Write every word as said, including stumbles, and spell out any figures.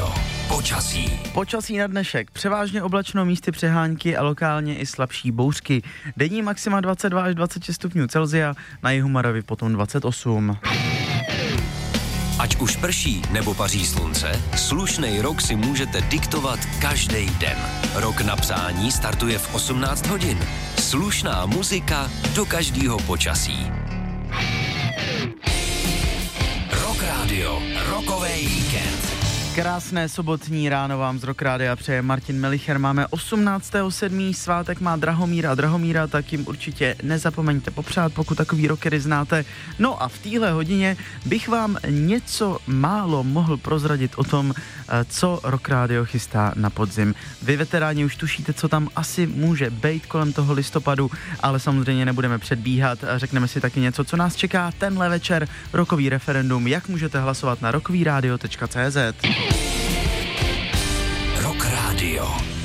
Radio. Počasí. Počasí na dnešek. Převážně oblačno, místy přehánky a lokálně i slabší bouřky. Denní maxima dvacet dva až dvacet šest stupňů Celsia, na jihu Moravy potom dvacet osm. Ať už prší nebo paří slunce, slušnej rok si můžete diktovat každý den. Rok na přání startuje v osmnáct hodin. Slušná muzika do každého počasí. Rock Radio, rokovej víkend. Krásné sobotní ráno vám z Rock Rádia přeje Martin Melicher. Máme osmnáctého sedmého svátek má Drahomír a Drahomíra, tak jim určitě nezapomeňte popřát, pokud takový rockery znáte. No a v téhle hodině bych vám něco málo mohl prozradit o tom, co Rock Radio chystá na podzim. Vy veteráni už tušíte, co tam asi může být kolem toho listopadu, ale samozřejmě nebudeme předbíhat. Řekneme si taky něco, co nás čeká tenhle večer, rockový referendum, jak můžete hlasovat na rockový radio tečka cé zet. Rock Radio.